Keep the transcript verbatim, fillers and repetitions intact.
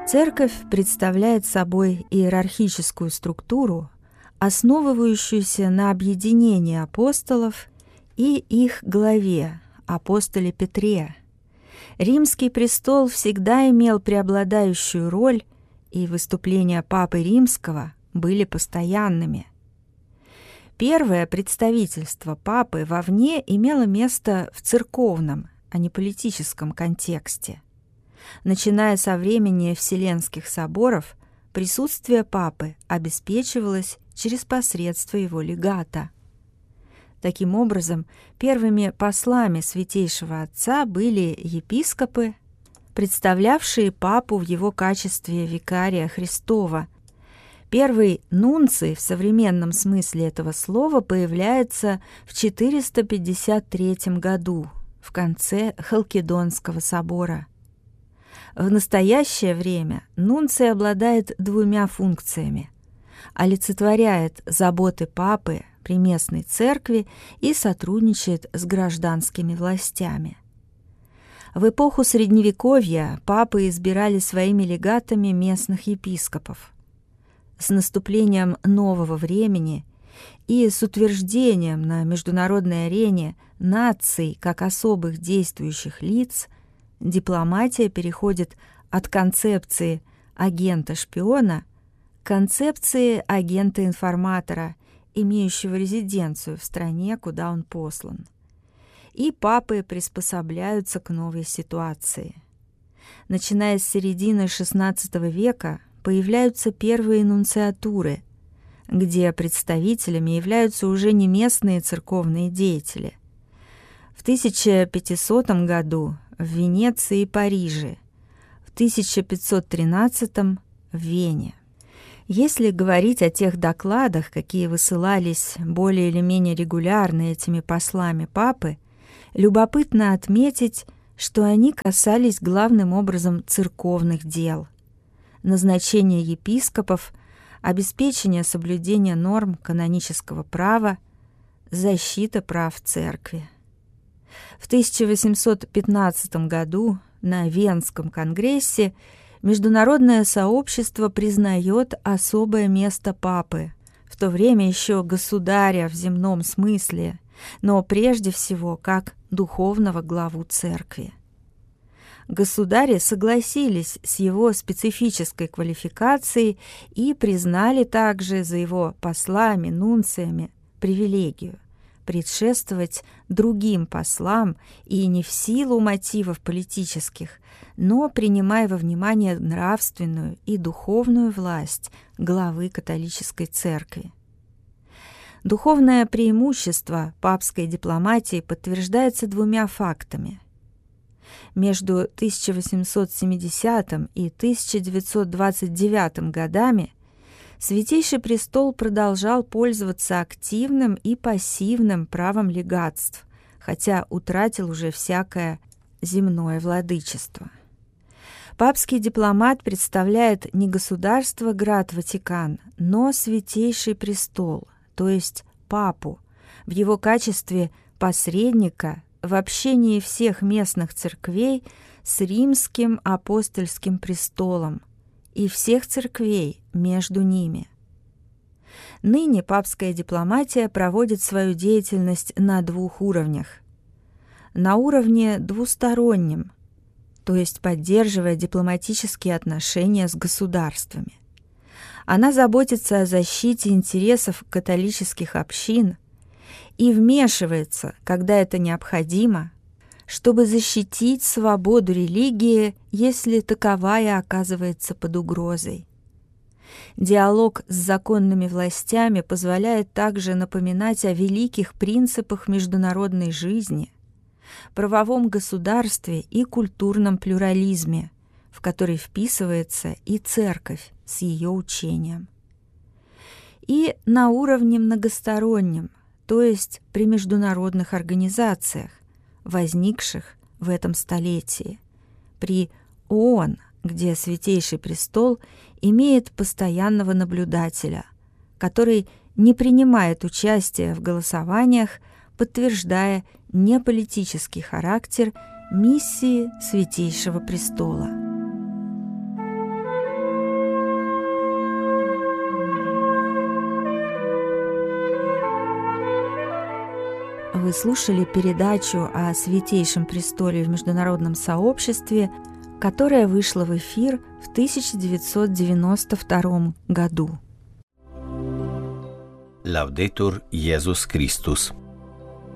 Церковь представляет собой иерархическую структуру, основывающуюся на объединении апостолов и их главе, апостоле Петре. Римский престол всегда имел преобладающую роль, и выступления Папы Римского были постоянными. Первое представительство Папы вовне имело место в церковном, а не политическом контексте. Начиная со времени Вселенских соборов, присутствие Папы обеспечивалось через посредство его легата. Таким образом, первыми послами Святейшего Отца были епископы, представлявшие Папу в его качестве викария Христова. Первый нунций в современном смысле этого слова появляется в четыреста пятьдесят третьем году, в конце Халкидонского собора. В настоящее время нунций обладает двумя функциями: олицетворяет заботы Папы при местной церкви и сотрудничает с гражданскими властями. В эпоху Средневековья папы избирали своими легатами местных епископов. С наступлением нового времени и с утверждением на международной арене наций как особых действующих лиц дипломатия переходит от концепции агента-шпиона к концепции агента-информатора, имеющего резиденцию в стране, куда он послан. И папы приспосабливаются к новой ситуации. Начиная с середины шестнадцатого века появляются первые нунциатуры, где представителями являются уже не местные церковные деятели. В тысяча пятисотом году в Венеции и Париже, в тысяча пятьсот тринадцатом в Вене. Если говорить о тех докладах, какие высылались более или менее регулярно этими послами папы, любопытно отметить, что они касались главным образом церковных дел: назначения епископов, обеспечения соблюдения норм канонического права, защита прав церкви. В тысяча восемьсот пятнадцатом году на Венском конгрессе международное сообщество признает особое место папы, в то время еще государя в земном смысле, но прежде всего как духовного главу церкви. Государи согласились с его специфической квалификацией и признали также за его послами, нунциями привилегию предшествовать другим послам и не в силу мотивов политических, но принимая во внимание нравственную и духовную власть главы католической церкви. Духовное преимущество папской дипломатии подтверждается двумя фактами. Между тысяча восемьсот семидесятым и тысяча девятьсот двадцать девятым годами Святейший престол продолжал пользоваться активным и пассивным правом легатств, хотя утратил уже всякое земное владычество. Папский дипломат представляет не государство Град-Ватикан, но Святейший престол, то есть папу, в его качестве посредника в общении всех местных церквей с Римским апостольским престолом и всех церквей между ними. Ныне папская дипломатия проводит свою деятельность на двух уровнях. На уровне двустороннем, то есть поддерживая дипломатические отношения с государствами. Она заботится о защите интересов католических общин и вмешивается, когда это необходимо, чтобы защитить свободу религии, если таковая оказывается под угрозой. Диалог с законными властями позволяет также напоминать о великих принципах международной жизни, правовом государстве и культурном плюрализме, в который вписывается и церковь с ее учением. И на уровне многостороннем, то есть при международных организациях, возникших в этом столетии, при ООН, где Святейший престол имеет постоянного наблюдателя, который не принимает участия в голосованиях, подтверждая неполитический характер миссии Святейшего престола. Вы слушали передачу о Святейшем Престоле в международном сообществе, которая вышла в эфир в тысяча девятьсот девяносто втором году. Laudetur Jesus Christus.